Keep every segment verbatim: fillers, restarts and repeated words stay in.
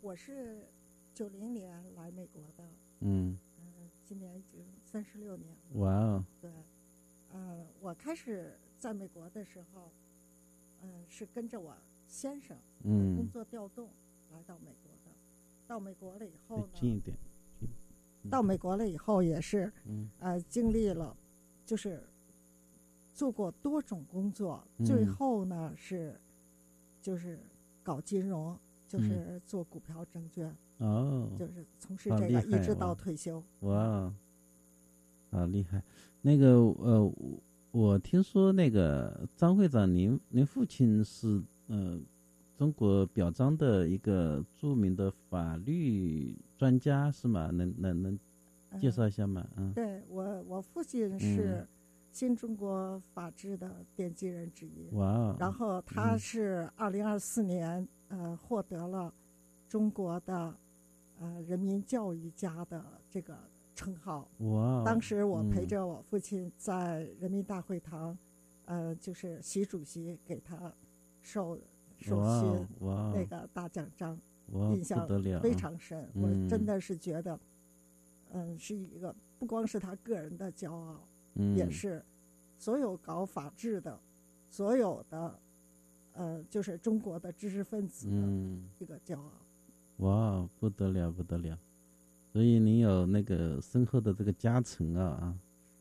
我是九零年来美国的， 嗯， 嗯、今年已经三十六年了。 哇哦， 对，呃，我开始在美国的时候，嗯、是跟着我先生的工嗯， 作调动来到美国的。到美国了以再后呢， 近一点，近， 到美国了以后也是， 嗯呃，经历了，就是做过多种工作， 嗯最后呢是就是搞金融，就是做股票证券， 哦， 就是从事好厉这个一直害哇到退休。 哇哦，好厉害。那个呃，我我听说那个张会长，您您父亲是呃中国表彰的一个著名的法律专家是吗？能能能介绍一下吗？嗯对，我我父亲嗯， 是新中国法治的奠基人之一， 哇哦， 然后他是二零二四年呃获得了中国的呃人民教育家的这个称号。 哇哦， 当时我陪嗯着我父亲在人民大会堂，呃，就是习主席给他授授哇勋哦哇哦那个大奖章， 哇印象不得了啊， 非常深。 嗯我真的是觉得，嗯，是一个不光是他个人的骄傲， 嗯也是所有搞法治的，所有的呃，就是中国的知识分子的嗯， 一个骄傲。 哇哦不得了不得了，所以您有那个深厚的这个加成啊啊，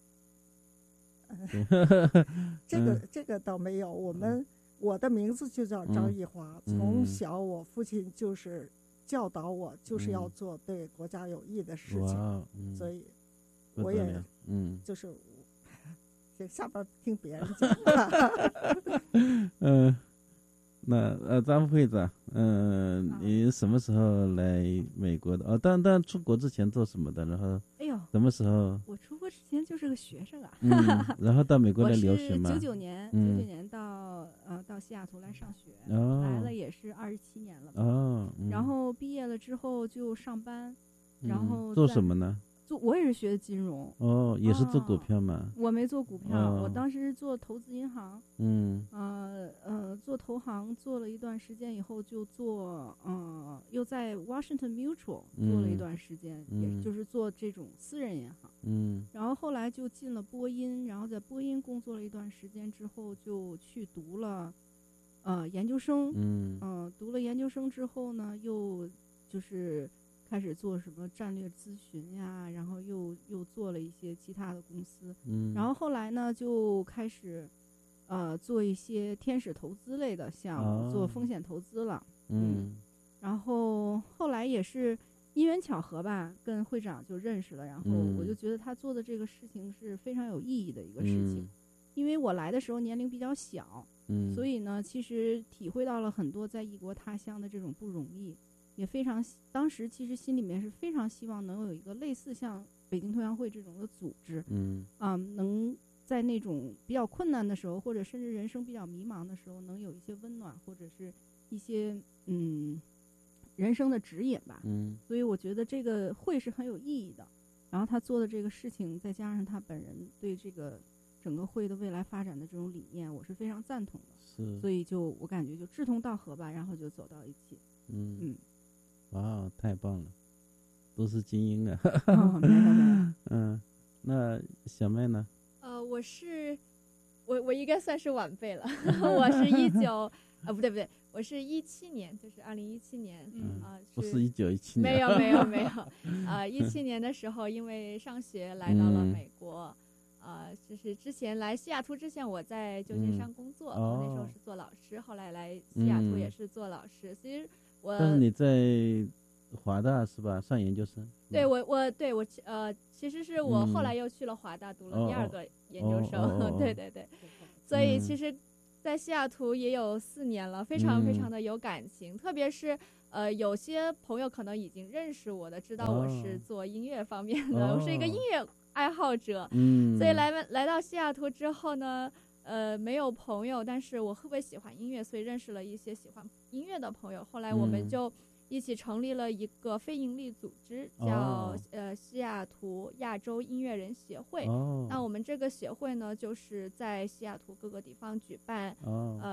这个这个倒没有，我们我的名字就叫张艺华， 嗯从小我父亲就是教导我，就是要做对国家有益的事哇情， 哦嗯， 所以我也不得了，嗯就是这下边听别人讲吧。 嗯。那呃，张会长，嗯、 啊你什么时候来美国的？哦，当当出国之前做什么的？然后哎呦， 什么时候？ 我出国之前就是个学生啊。 嗯，然后到美国我来留是学嘛？ 九九年，九嗯九年到呃到西雅图来上学， 哦来了也是二十七年了吧。 哦，嗯、 然后毕业了之后就上班， 嗯然后做在什么呢？ 做我也是学的金融。 哦，也是做股哦票嘛？ 我没做股票， 哦我当时是做投资银行。 嗯呃呃，做投行做了一段时间以后，就做呃，又在 Washington Mutual 做了一段时间， 嗯也就是做这种私人银行。 嗯然后后来就进了波音，然后在波音工作了一段时间之后，就去读了呃研究生。 嗯嗯、读了研究生之后呢，又就是开始做什么战略咨询呀，然后又又做了一些其他的公司。 嗯， 然后后来呢，就开始呃做一些天使投资类的项目， 哦做风险投资了。 嗯然后后来也是因缘巧合吧，跟会长就认识了，然后嗯我就觉得他做的这个事情是非常有意义的一个事情。 嗯因为我来的时候年龄比较小， 嗯， 所以呢，其实体会到了很多在异国他乡的这种不容易，也非常当时其实心里面是非常希望能有一个类似像北京同乡会这种的组织， 嗯啊、能在那种比较困难的时候，或者甚至人生比较迷茫的时候，能有一些温暖，或者是一些嗯人生的指引吧。 嗯所以我觉得这个会是很有意义的。然后他做的这个事情，再加上他本人对这个整个会的未来发展的这种理念，我是非常赞同的。 是， 所以就我感觉就志同道合吧，然后就走到一起。 嗯嗯， 哇，太棒了，都是精英啊！ 哦，没有没有， 嗯，那小麦呢？ 呃，我是我我应该算是晚辈了，我是一九啊不对不对，我是一七年，就是二零一七年， 嗯啊、 不是一九一七年， 没有没有没有，呃，一七年的时候因为上学来到了嗯美国，呃，就是之前来西雅图之前我在旧金山工作， 嗯我那时候哦是做老师，后来来西雅图嗯也是做老师，其实我但是你在华大是吧？上研究生？ 对我我对我呃，其实是我后嗯来又去了华大读哦了第二个研究生， 哦哦哦对对对，所以嗯其实，在西雅图也有四年了，非常非嗯常的有感情，特别是呃，有些朋友可能已经认识我的，知道我是哦做音乐方面的， 哦我是一个音乐爱好者， 嗯， 所以来来到西雅图之后呢，呃，没有朋友，但是我特别喜欢音乐，所以认识了一些喜欢音乐的朋友。后来我们嗯就一起成立了一个非营利组织，叫、 哦呃西雅图亚洲音乐人协会。 哦， 那我们这个协会呢，就是在西雅图各个地方举办哦， 呃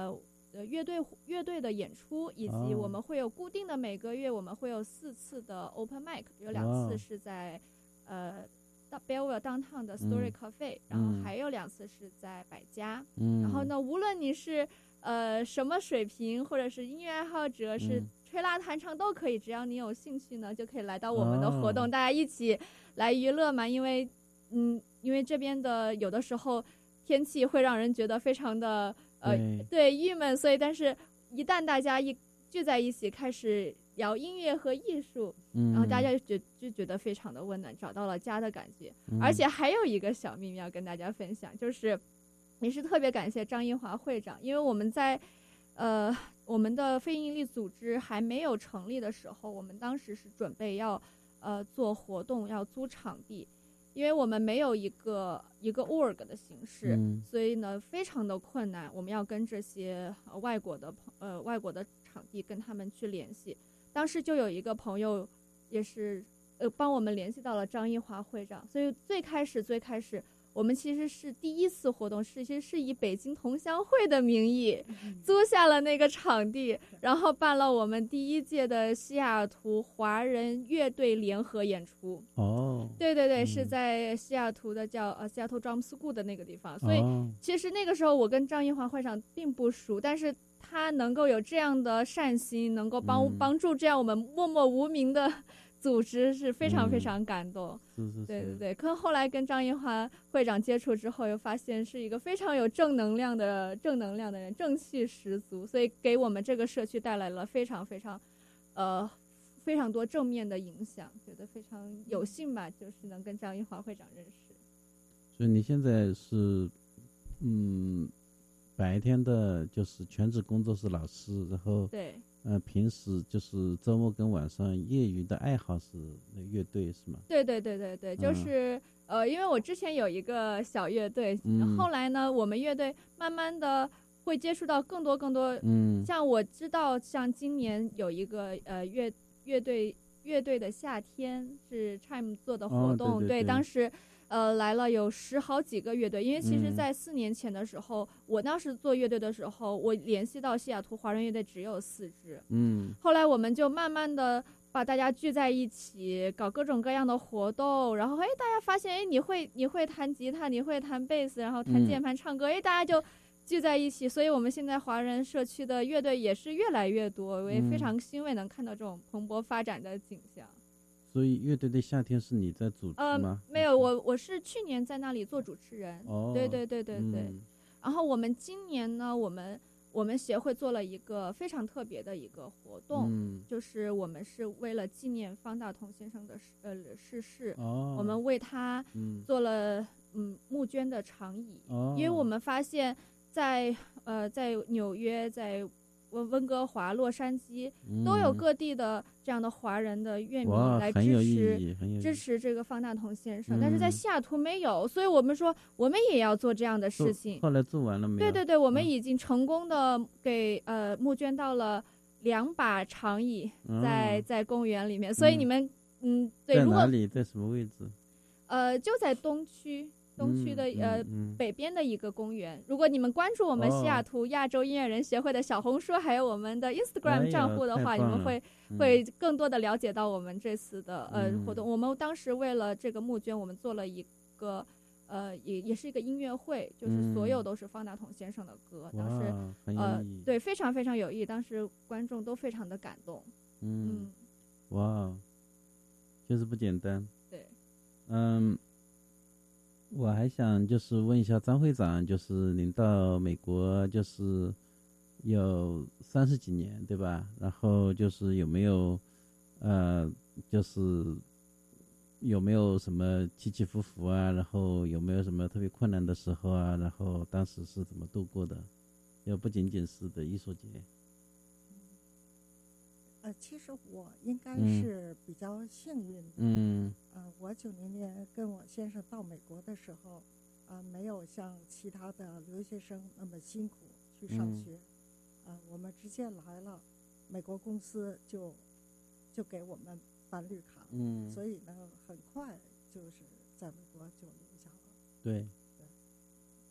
呃乐队乐队的演出，以及哦我们会有固定的每个月我们会有四次的 open mic， 有两哇次是在呃 Belleville downtown 的 Story 嗯 Cafe，、然后嗯还有两次是在百家。 嗯， 然后呢，无论你是呃什么水平，或者是音乐爱好者，是嗯吹拉弹唱都可以，只要你有兴趣呢，就可以来到我们的活动， 哦大家一起来娱乐嘛。因为嗯，因为这边的有的时候天气会让人觉得非常的呃对对郁闷，所以但是一旦大家一聚在一起开始聊音乐和艺术， 嗯， 然后大家就觉就觉得非常的温暖，找到了家的感觉。 嗯而且还有一个小秘密要跟大家分享，就是也是特别感谢张一华会长，因为我们在呃我们的非营利组织还没有成立的时候，我们当时是准备要呃做活动，要租场地，因为我们没有一个一个 org 的形式， 嗯所以呢非常的困难，我们要跟这些、呃、外国的朋呃外国的场地跟他们去联系。当时就有一个朋友也是呃帮我们联系到了张一华会长，所以最开始最开始我们其实是第一次活动是其实是以北京同乡会的名义租下了那个场地，然后办了我们第一届的西雅图华人乐队联合演出。 哦， 对对对， 嗯是在西雅图的叫呃西雅图 Drum School 的那个地方，所以哦其实那个时候我跟张一华会长并不熟，但是他能够有这样的善心，能够帮、 嗯帮助这样我们默默无名的组织，是非常非嗯常感动。 是是是， 对对对，可后来跟张一华会长接触之后，又发现是一个非常有正能量的正能量的人，正气十足，所以给我们这个社区带来了非常非常，呃，非常多正面的影响，觉得非常有幸吧，就是能跟张一华会长认识。 所以你现在是嗯白天的就是全职工作是老师，然后对呃平时就是周末跟晚上业余的爱好是那乐队是吗？ 对对对对对，就嗯是、呃，因为我之前有一个小乐队， 嗯后来呢，我们乐队慢慢的会接触到更多更多， 嗯像我知道，像今年有一个呃乐乐队乐队的夏天是 Chime 做的活哦动， 对对对当时呃来了有十好几个乐队，因为其实嗯在四年前的时候，我当时做乐队的时候，我联系到西雅图华人乐队只有四支， 嗯后来我们就慢慢的把大家聚在一起，搞各种各样的活动，然后哎，大家发现哎，你会你会弹吉他，你会弹贝斯，然后弹嗯键盘、唱歌，哎，大家就聚在一起，所以我们现在华人社区的乐队也是越来越多，我也非嗯常欣慰能看到这种蓬勃发展的景象。 所以乐队的夏天是你在组织呃吗？， 没有，我我是去年在那里做主持人， 哦， 对对对对对。 嗯然后我们今年呢，我们我们协会做了一个非常特别的一个活动， 嗯就是我们是为了纪念方大同先生的逝呃逝世， 哦， 我们为他嗯做了嗯募捐的长椅， 哦， 因为我们发现在呃在纽约、在温温哥华、洛杉矶都有嗯各地的这样的华人的乐迷哇来很有意支持。 义，很有意义支持这个方大同先生，但是在嗯西雅图没有，所以我们说我们也要做这样的做事情。 后来做完了没有？ 对对对，我们嗯已经成功的给呃募捐到了两把长椅在， 嗯在公园里面，所以嗯你们嗯对，如果在哪里？在什么位置？ 呃就在东区东区的、 嗯呃嗯北边的一个公园。如果你们关注我们西雅哦图亚洲音乐人协会的小红书，还有我们的哎 Instagram 呀账户的话，你太棒了们会嗯会更多的了解到我们这次的呃嗯活动。我们当时为了这个募捐，我们做了一个呃也也是一个音乐会，就是所有嗯都是方大同先生的歌。当时哇，很有呃意义。 对非常非常有意义，当时观众都非常的感动。 嗯， 嗯， 哇，确实不简单。 对， 嗯，我还想就是问一下张会长，就是您到美国就是有三十几年对吧？然后就是有没有呃，就是有没有什么起起伏伏啊？然后有没有什么特别困难的时候啊？然后当时是怎么度过的？又不仅仅是的艺术节。 呃，其实我应该嗯是比较幸运的。 嗯呃，我九零年跟我先生到美国的时候，呃，没有像其他的留学生那么辛苦去上嗯学。呃，我们直接来了，美国公司就就给我们办绿卡， 嗯， 所以呢，很快就是在美国就留下了。 对。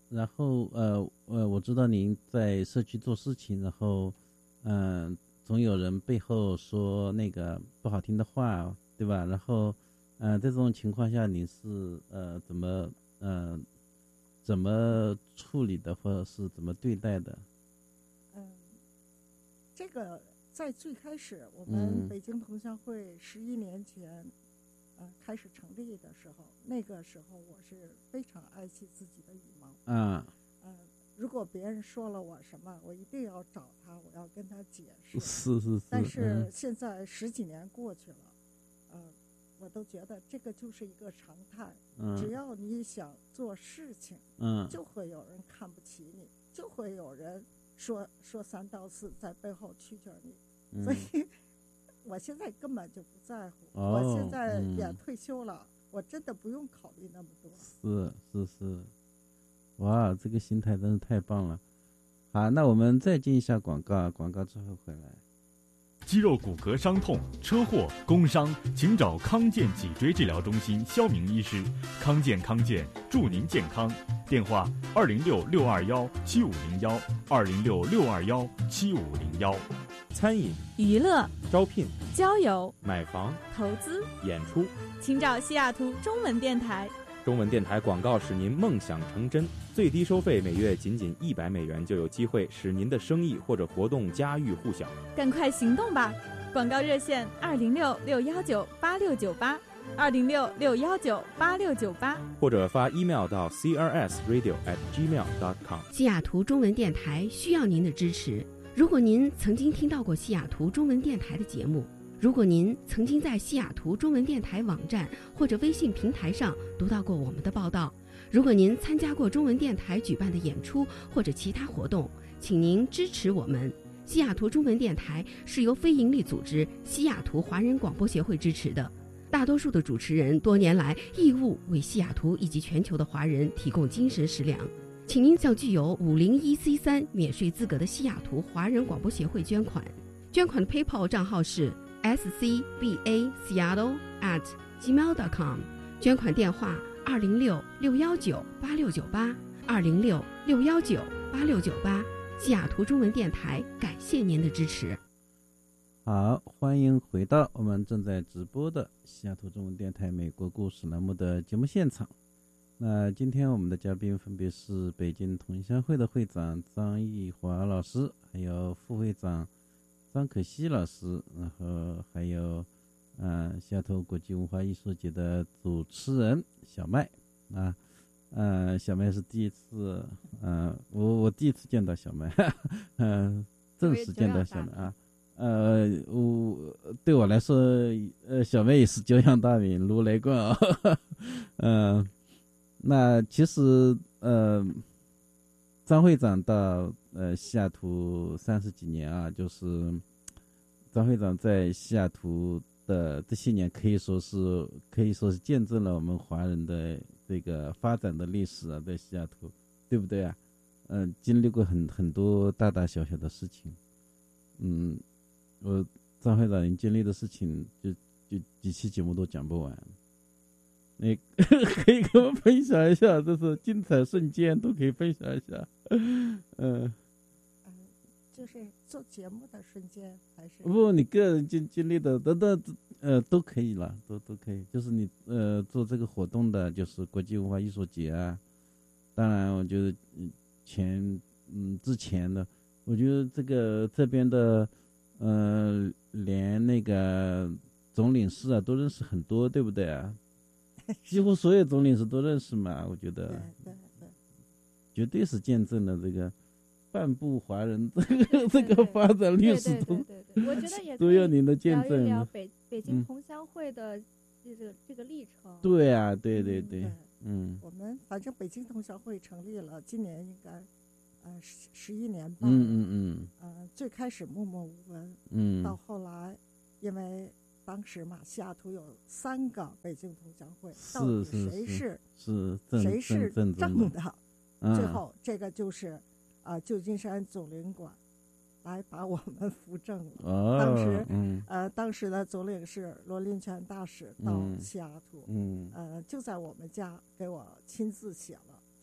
然后呃呃，我知道您在社区做事情，然后嗯、呃，总有人背后说那个不好听的话，对吧？然后呃，在这种情况下，你是呃怎么呃怎么处理的，或者是怎么对待的？ 嗯，这个在最开始我们嗯北京同乡会十一年前。呃，开始成立的时候，那个时候我是非常爱惜自己的羽毛。 啊， 呃，如果别人说了我什么，我一定要找他，我要跟他解释。 是是是。 但是现在十几年过去了，呃，我都觉得这个就是一个常态。 嗯， 只要你想做事情， 嗯， 就会有人看不起你，就会有人说说三道四，在背后蛐蛐你。 嗯、 所以。我现在根本就不在乎， 哦、 我现在也嗯、 退休了，我真的不用考虑那么多。 是是是，哇，这个心态真是太棒了。好，那我们再进一下广告，广告之后回来。 肌肉骨骼伤痛、车祸、工伤，请找康健脊椎治疗中心肖明医师。康健康健，祝您健康。电话：二零六六二幺七五零幺，二零六六二幺七五零幺。 餐饮、 娱乐、 招聘、 交友、 买房、 投资、 演出， 请找西雅图中文电台。 中文电台广告使您梦想成真，最低收费每月仅仅一百美元，就有机会使您的生意或者活动家喻户晓。 赶快行动吧！广告热线二零六六幺九八六九八，二零六六幺九八六九八， 或者发 email 到 c r s radio at gmail dot com。 西雅图中文电台需要您的支持。如果您曾经听到过西雅图中文电台的节目，如果您曾经在西雅图中文电台网站或者微信平台上读到过我们的报道，如果您参加过中文电台举办的演出或者其他活动，请您支持我们。西雅图中文电台是由非营利组织西雅图华人广播协会支持的，大多数的主持人多年来义务为西雅图以及全球的华人提供精神食粮。请您向具有五零一 C 三免税资格的西雅图华人广播协会捐款，捐款的 PayPal 账号是 s c b a seattle at gmail dot com， 捐款电话二零六六幺九八六九八，二零六六幺九八六九八。西雅图中文电台感谢您的支持。 好，欢迎回到我们正在直播的西雅图中文电台美国故事栏目的节目现场。那今天我们的嘉宾分别是北京同乡会的会长张义华老师，还有副会长张可希老师，然后还有呃西雅图国际文化艺术节的主持人小麦啊，呃小麦是第一次，呃我我第一次见到小麦，嗯、呃，正式见到小麦啊。呃，我对我来说，呃，小麦也是久仰大名，如雷贯耳。嗯、呃，那其实呃，张会长到呃西雅图三十几年啊，就是张会长在西雅图的这些年，可以说是可以说是见证了我们华人的这个发展的历史啊，在西雅图，对不对啊？嗯、呃，经历过很很多大大小小的事情，嗯。我张会长您经历的事情就就几期节目都讲不完，你可以跟我分享一下，这是精彩瞬间都可以分享一下。嗯、呃， 嗯，就是做节目的瞬间还是不，你个人经经历的都都呃都可以了，都都可以。就是你呃做这个活动的，就是国际文化艺术节啊。当然，我觉得前嗯之前的，我觉得这个这边的。呃，连那个总领事啊都认识很多，对不对啊？几乎所有总领事都认识嘛，我觉得。 对对对， 绝对是见证了这个半部华人这个这个发展历史中， 对对对对，我觉得也都有您的见证。 聊一聊北北京同乡会的这个、嗯、这个历程。 对啊，对对对， 嗯， 嗯我们反正北京同乡会成立了，今年应该。呃，十十一年半，嗯嗯嗯， 呃，最开始默默无闻， 嗯， 到后来，因为当时嘛，西雅图有三个北京同乡会，到底谁是是谁是正的？ 嗯、 最后这个就是啊、呃，旧金山总领馆来把我们扶正了。 哦， 当时， 嗯， 呃，当时的总领事罗林泉大使到西雅图， 嗯， 呃，就在我们家给我亲自写了。祝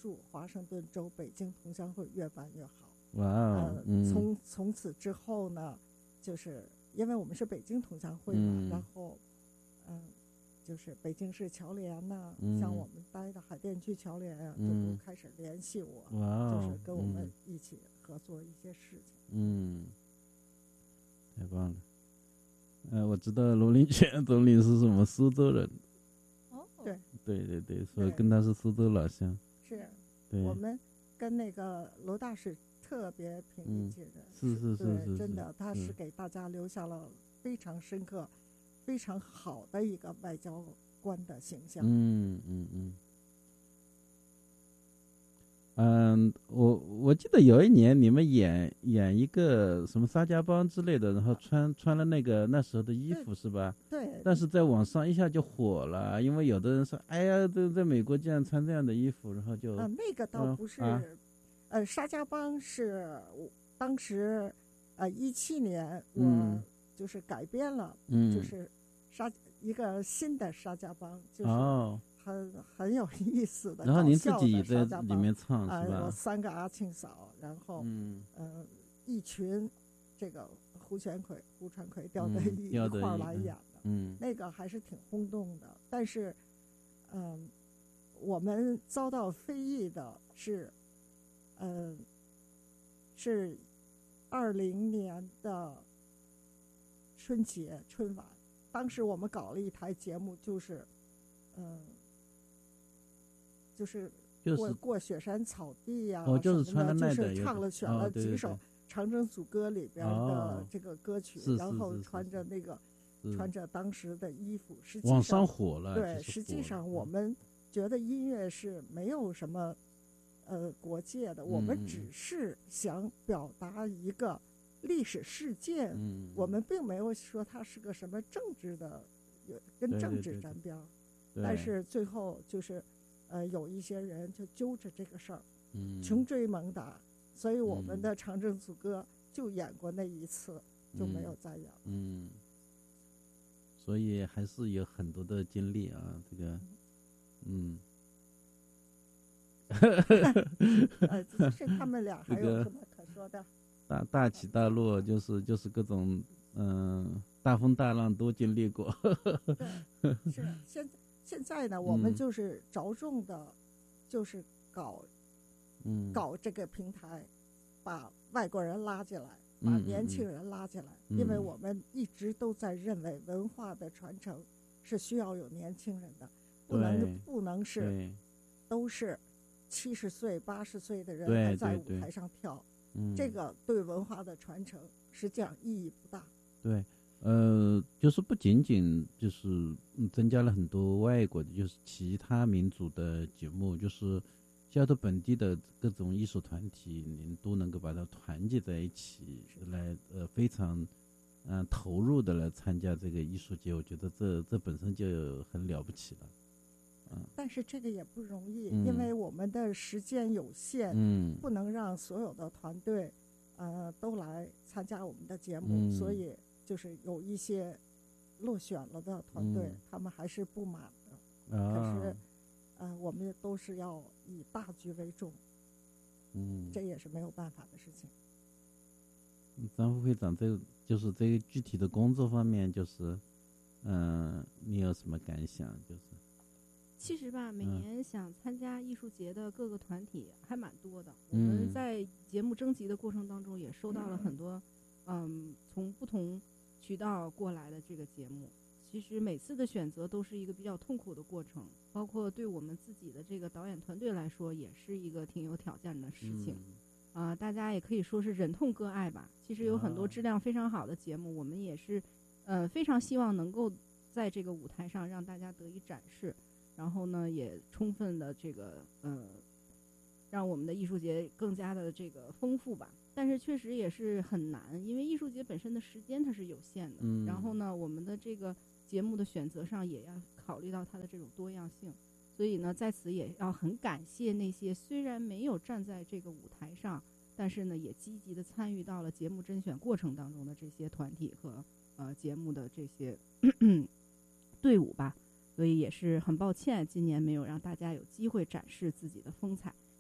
祝华盛顿州北京同乡会越办越好。 哇哦， 呃， 嗯， 从从此之后呢，就是因为我们是北京同乡会嘛， 嗯然后，嗯、就是北京市侨联呐、 嗯像我们待的海淀区侨联啊， 嗯就都开始联系我， 哇哦， 就是跟我们嗯一起合作一些事情。 嗯，太棒了。呃，我知道罗林泉总理是什么苏州人， 哦， 对， 对对对，说对跟他是苏州老乡， 是对， 我们跟那个罗大使特别平易嗯近人， 是是是对， 是是真的，他是是给大家留下了非常深刻、非常好的一个外交官的形象。 嗯嗯嗯。嗯，我我记得有一年你们演演一个什么沙家浜之类的，然后穿穿了那个那时候的衣服是吧？ 对， 但是在网上一下就火了，因为有的人说，哎呀，在在美国竟然穿这样的衣服，然后就啊，那个倒嗯不是， 啊呃，沙家浜是我当时，呃，一七年我嗯就是改编了， 嗯， 就是沙一个新的沙家浜，就是哦， 很很有意思的， 然后您自搞笑的己在沙家浜里面唱啊、 是吧有？三个阿庆嫂，然后嗯呃一群这个胡全奎、胡传奎调在嗯一、 调一块儿的一嗯来演的， 嗯那个还是挺轰动的。但是，嗯、我们遭到非议的是，嗯、是二零年的春节春晚，当时我们搞了一台节目，就是，嗯、就是就是过过雪山草地呀、 哦就是什么的， 穿的那就是唱的有的了选哦对对了几首对长征组歌里边哦的这个歌曲， 是然后是是是穿着那个是穿着当时的衣服，实际网上上火了， 对， 其实际火了上我们觉得音乐是没有什么呃国界的，我们嗯嗯只是想表达一个历史事件， 嗯， 我们并没有说它是个什么政治的，有跟政对对对治沾边儿。 对但是最后就是，呃，有一些人就揪着这个事儿， 嗯穷追猛打，所以我们嗯的长征组歌就演过那一次，就没有再演了。 嗯，所以还是有很多的经历啊，这个，嗯， 呃，就是他们俩还这个有什么可说的？ 大大起大落，就是就是各种嗯、大风大浪都经历过。 对，是现在现在呢，我们嗯就是着重的，就是搞嗯， 搞这个平台，把外国人拉进来，把嗯嗯年轻嗯人拉进来，因为嗯我们一直都在认为文化的传承是需要有年轻人的，不能对不能是对， 都是七十岁八十岁的人对还在对对舞台上跳， 嗯， 这个对文化的传承实际上意义不大。 对，呃，就是不仅仅就是嗯增加了很多外国的，就是其他民族的节目，就是西雅图本地的各种艺术团体，您都能够把它团结在一起来，呃，非常嗯、呃投入的来参加这个艺术节，我觉得这这本身就很了不起了。嗯但是这个也不容易， 嗯因为我们的时间有限， 嗯不能让所有的团队，呃，都来参加我们的节目， 嗯所以就是有一些落选了的团队， 嗯他们还是不满的。 啊， 可是，呃，我们都是要以大局为重， 嗯， 这也是没有办法的事情。 张副会长，这个就是这个具体的工作方面，就是嗯、你有什么感想？就是其实吧，每嗯年想参加艺术节的各个团体还蛮多的。我嗯们在节目征集的过程当中，也收到了很多，嗯，从不同渠道过来的这个节目。其实每次的选择都是一个比较痛苦的过程，包括对我们自己的这个导演团队来说，也是一个挺有挑战的事情。啊、大家也可以说是忍痛割爱吧。其实有很多啊质量非常好的节目，我们也是，呃，非常希望能够在这个舞台上让大家得以展示。然后呢，也充分的这个呃，让我们的艺术节更加的这个丰富吧。但是确实也是很难，因为艺术节本身的时间它是有限的。 嗯然后呢，我们的这个节目的选择上也要考虑到它的这种多样性。所以呢，在此也要很感谢那些虽然没有站在这个舞台上，但是呢，也积极的参与到了节目甄选过程当中的这些团体和呃节目的这些咳咳队伍吧。所以也是很抱歉，今年没有让大家有机会展示自己的风采。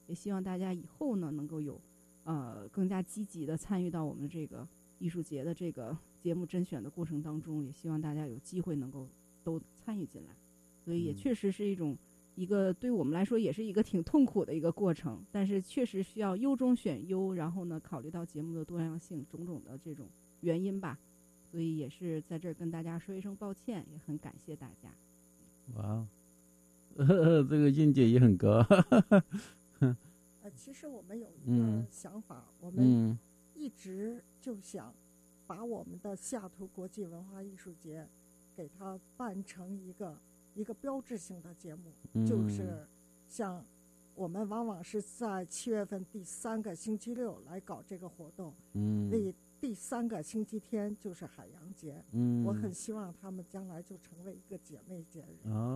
也希望大家以后呢能够有呃更加积极的参与到我们这个艺术节的这个节目甄选的过程当中，也希望大家有机会能够都参与进来。所以也确实是一种一个对我们来说也是一个挺痛苦的一个过程，但是确实需要优中选优，然后呢考虑到节目的多样性种种的这种原因吧，所以也是在这儿跟大家说一声抱歉，也很感谢大家。 哇，这个境界也很高。 呃，其实我们有一个想法， 嗯、 我们一直就想把我们的西雅图国际文化艺术节给它办成一个一个标志性的节目， 嗯、 就是像我们往往是在七月份第三个星期六来搞这个活动， 嗯， 为第三个星期天就是海洋节， 嗯， 我很希望他们将来就成为一个姐妹节日。 哦